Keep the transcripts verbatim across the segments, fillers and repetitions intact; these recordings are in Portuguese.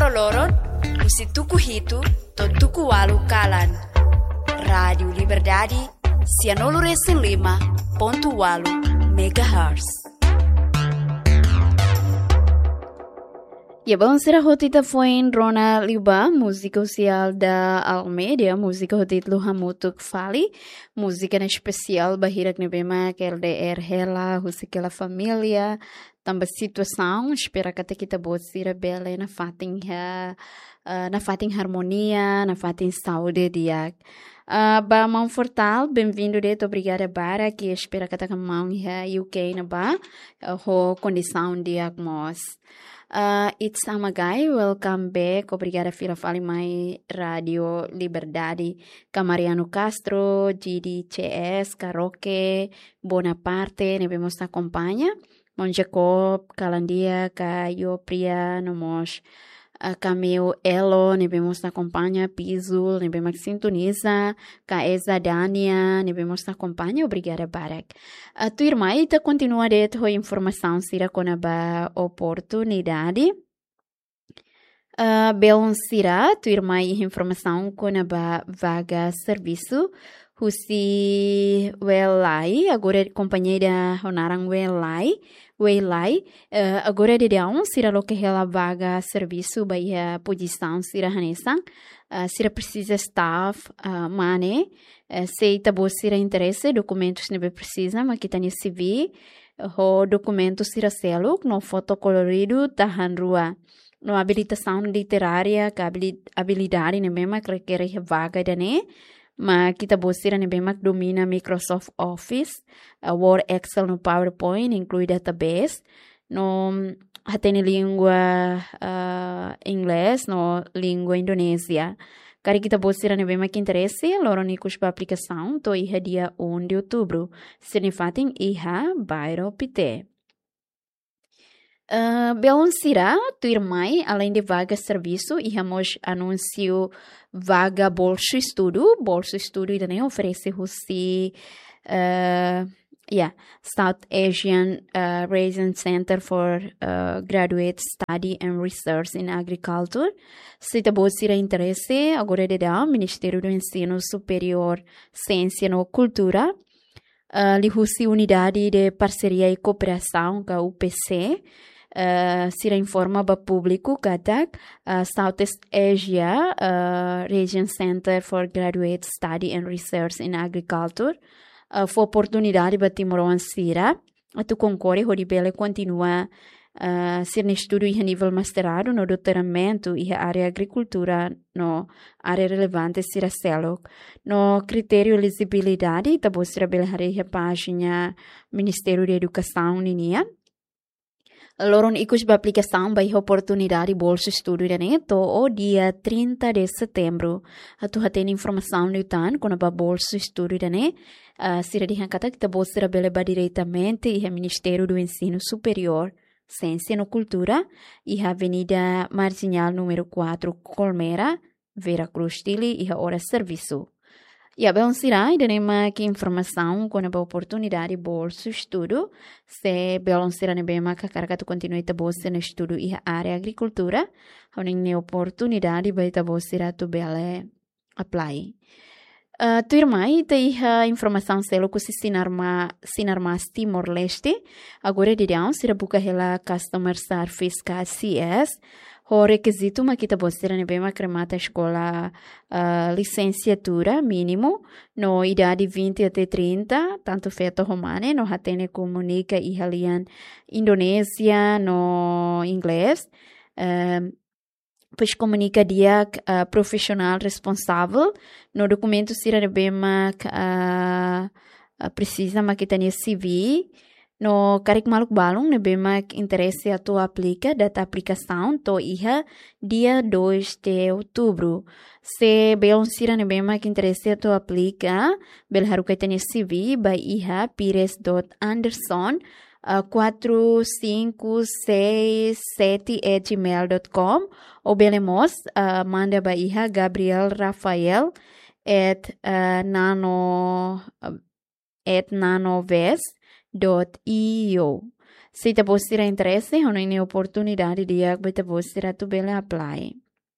loro-loron, usi tuku hitu, to tuku walu kalan. Rádio Liberdade, cianolo recém lima, ponto walu, megahertz. Ya, bom, será hotita foi em Rona Liba, música oficial da Almeida, música hotit Luhamutuk Fali, música na especial Bahirak Nebema, que L D R Hela, música família, também situação, espera que até kita botsira bela na fatin uh, na fatin harmonia, na fatin saúde diak. Uh, ba mão fortal, bem-vindo de obrigada bara que espera que até mão U K na ba, ho condição diak mos. Uh, it's Amagay, welcome back. Obrigada pela fala mai Radio Liberdade. Camariano Castro, G D C S, Caroque, Bonaparte, ne vemos na acompanha. Mon Jacob, Calandia, Caio, Priya, Nomos, uh, Cameo, Elo, ne vemos na acompanha. Pizul, ne vemos sintoniza. Caesa, Dania, ne vemos na acompanha. Obrigada, Barak. A tua irmã está continua de ter informação sira com a oportunidade. Uh, Belon sira, tua irmã informação com a vaga serviço. Husi welai, agora companheira honarang welai, welai, uh, agora de down sira lo que ela vaga serviço baia posição sira hanesang, uh, sira precisa staff, uh, mane, uh, se tabo sira interesse, documentos nebe precisa, mas kita ni C V, ho documentos sira selo, no foto colorido tahan rua. No habilitação literária, que habilidade ne mesma que requer vaga dane. Mas kita bosira ne bemak domina Microsoft Office, uh, Word, Excel, no PowerPoint, inclui database, no hatene língua uh, inglês, no língua indonésia. Kari kita bosira ne bemak interesse, loro nikus pa aplicação, to iha dia um de outubro. Sinifating iha bairo pite. Uh, Belon sira, tu irmã, além de vaga serviço, íamos anúncio vaga bolsa estudo, bolsa estudo e também oferece russi, uh, yeah, South Asian uh, Region Center for uh, Graduate Study and Research in Agriculture. Se te sira interesse, agora de dar, Ministério do Ensino Superior, Ciência e Cultura, uh, li russi Unidade de Parceria e Cooperação, que é U P C, Uh, sira informa ba público katak uh, Southeast Asia uh, Region Center for Graduate Study and Research in Agriculture uh, for oportunidade ba timoron sira tu concorre hodi bele continua uh, sir estudo a nível masterado no doutoramento e a área agricultura no área relevante sira selok no critério elegibilidade tabo sira bele a página Ministério da Educação ninia. Loron ikus ba aplicação ba oportunidade bolsa estudo da neto o dia trinta de setembro. Atu hatene informação no tan com ba bolsa estudo da ne. Uh, sira dihan kata kita bolsa bele ba diretamente e Ministério do Ensino Superior, Ciência e Cultura e a Avenida Marginal número quatro, Colmera, Veracruz, Chile e a hora serviço. E a bem será ainda nem mais que informação com a oportunidade bolsa estudo se bem será nem bem mais que a carga tu continue a bolsa no estudo e a área agricultura a nem oportunidade vai a bolsa será tu bele apply. Uh, tu irmã tem a informação selo que se sinarma sinarma Timor Leste agora de down será buka ela customer service K C S. O requisito ma kita bosira ne bema cremata escola uh, licenciatura mínimo no idade vinte até trinta, tanto feto romane no hatene comunica ihalian Indonésia no inglês. Uh, pois comunica dia uh, profissional responsável no documento sira ne bema uh, uh, precisa ma kita ne C V. No karik maluk balong ne bemak interesse a tua aplica data aplicação to iha dia dois de outubro. Se beon sira ne bemak interesse a tua aplica bel haru kaitane C V by iha pires.anderson uh, quatro cinco seis sete at gmail dot com ou belemos uh, manda by iha Gabriel Rafael at uh, nano uh, at nanoves dot io. Se te postira interesse, não tem oportunidade de ir para te postira tu bela apply.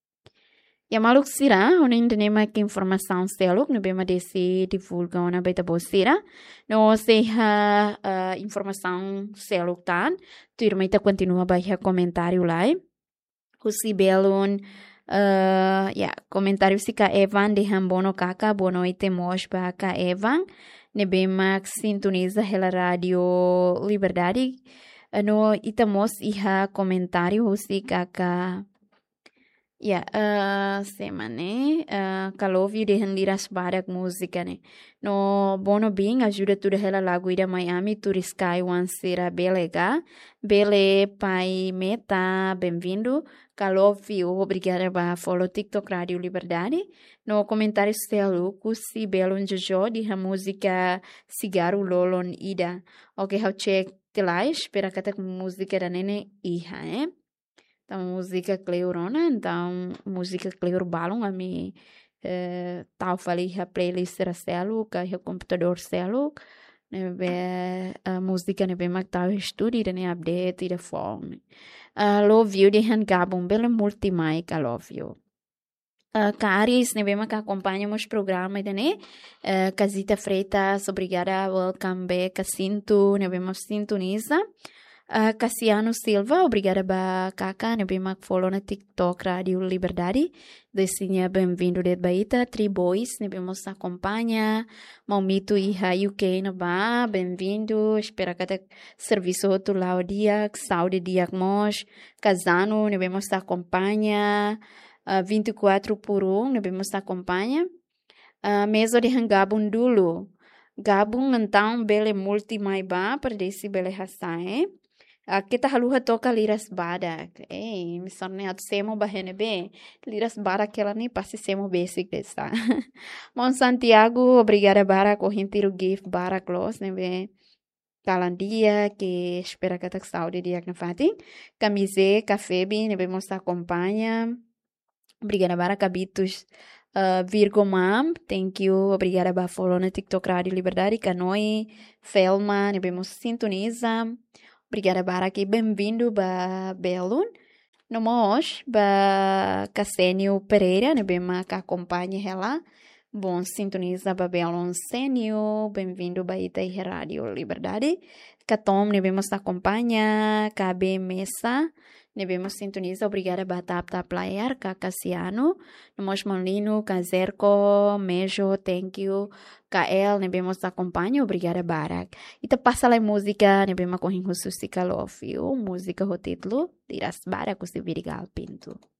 E maluk sira, não tem mais que informação seluk, não bema desse divulga ona beta postira. Não sei a uh, informação seluk tan, tu irmã ita continua baixar comentário lá. Husi belun uh, ya comentário si ka Evan de Hambono kaka boa noite mos ba ka Evan. Nebema sintoniza hela radio Liberdade. No itamos iha comentário husi kaka ya uh, semane uh, kalovio de handiras barak música ne. No bono bing ajuda tudo hela lago ida Miami turiskai wan sera belega. Bele pai meta bem-vindo. Kalovio obrigada ba follow TikTok Radio Liberdade. No comentário selu kusi belon jojo di ha música Cigarro Lolon ida. Ok, how check lá, espera que a música da nene iha, eh? Então, música cleurona, então, música cleur balon, a mi, eh, tal falei a playlist era celu, que é o computador celu, né, a música ne bem tal estúdio, né, update e da forma. Uh, love you, de hangabum, bela multimai, que love you. Uh, Caris, ne bem que acompanhamos o programa, né? Uh, Casita Freitas, obrigada, welcome back, Cinto, ne bem sintoniza. Uh, Cassiano Silva, obrigada ba Kaka, ne bem que follow na TikTok Radio Liberdade. Desinha bem-vindo de Baita, Three Boys, ne bem nos acompanha. Maumito iha U K na ba, bem-vindo. Espera que te serviço outro lá o dia, saúde dia mos. Casano, ne bem nos acompanha. Uh, vinte e quatro por um, ne bem nos acompanha. Uh, mesa de hangabun dulu. Gabung então bele multi mai ba, para desse bele hasai. Uh, kita haluha toca liras badak. Eh, misalnya atu semo bahene be. Liras badak ela nem passe semo basic dessa. Mon Santiago, obrigada bara correntiro gift barak los, ne be. Calandia, que espera que ta saúde dia que fati. Camise, café bi, ne be mos acompanha. Obrigada bara cabitos. Uh, Virgo Mam, thank you. Obrigada ba follow na TikTok Radio Liberdade, Canoi, Felma, ne bemos sintoniza. Obrigada bara aqui, bem-vindo ba Belun. Nomos ba Cassenio Pereira, ne bema que acompanha ela. Bom, sintoniza ba Belun Senio, bem-vindo ba Ita e Radio Liberdade. Catom, ne bemos acompanha, K B Mesa. Nebemos sintoniza, obrigada ba tap tap player, ka Cassiano, nomos Molino, ka Zerco, Mejo, thank you, ka El, nebemos acompanha, obrigada barak. Ita passa lá música, nebema correm com sustika love, música o título, tiras barak, o se virigal pinto.